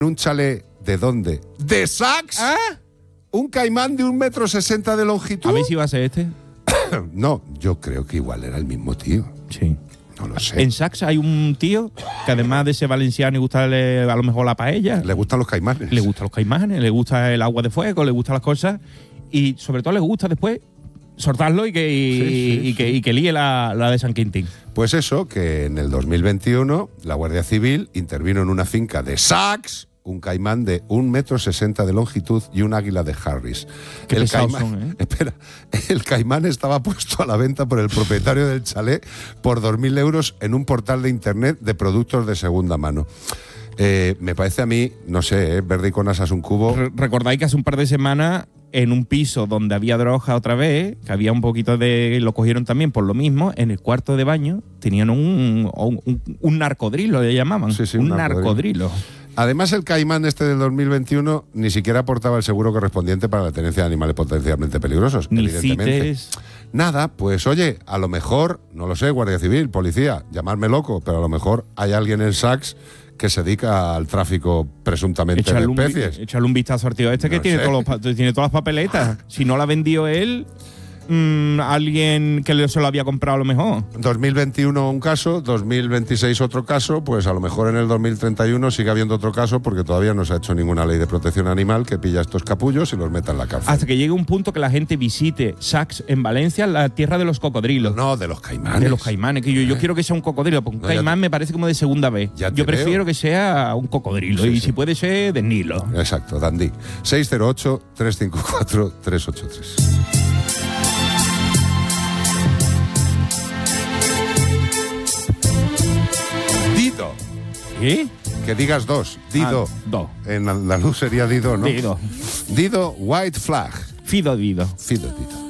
un chalet, ¿de dónde? ¿De Saks? ¿Ah? ¿Un caimán de 1,60 m de longitud? A ver si va a ser este. No, yo creo que igual era el mismo tío. Sí. No lo sé. En Saks hay un tío que además de ser valenciano y gustarle a lo mejor la paella, Le gustan los caimanes. le gustan los caimanes, le gusta el agua de fuego, le gustan las cosas y sobre todo le gusta después soltarlo y que líe la de San Quintín. Pues eso, que en el 2021 la Guardia Civil intervino en una finca de Saks, un caimán de 1,60 m de longitud y un águila de Harris. Qué El pesados caimán, son, ¿eh? Espera, el caimán estaba puesto a la venta por el propietario del chalet por 2.000 euros en un portal de internet de productos de segunda mano. Me parece a mí, no sé, verde y con asas un cubo. Recordáis que hace un par de semanas en un piso donde había droga otra vez, que había un poquito de... lo cogieron también por lo mismo, en el cuarto de baño tenían un narcodrilo, le llamaban. Sí, un un narcodrilo. Además, el caimán este del 2021 ni siquiera aportaba el seguro correspondiente para la tenencia de animales potencialmente peligrosos, Ni evidentemente. cites. Nada, pues oye, a lo mejor, no lo sé, Guardia Civil, policía, llamadme loco, pero a lo mejor hay alguien en Saks que se dedica al tráfico presuntamente de especies. Échale un vistazo al tío este que No tiene, sé. tiene todas las papeletas. Si no la vendió él, alguien que se lo había comprado a lo mejor. 2021 un caso, 2026 otro caso, pues a lo mejor en el 2031 sigue habiendo otro caso porque todavía no se ha hecho ninguna ley de protección animal que pilla a estos capullos y los meta en la cárcel. Hasta que llegue un punto que la gente visite Saks en Valencia, la tierra de los cocodrilos. No, de los caimanes. De los caimanes, que yo quiero que sea un cocodrilo, porque un No, ya caimán te- me parece como de segunda vez. Ya te Yo prefiero veo. que sea un cocodrilo, Sí, y sí. si puede ser de Nilo. Exacto, Dandy. 608-354-383. Dido. ¿Sí? Que digas dos. Dido. Dos. En andaluz sería Dido, ¿no? Dido. Dido White Flag. Fido. Fido, Dido.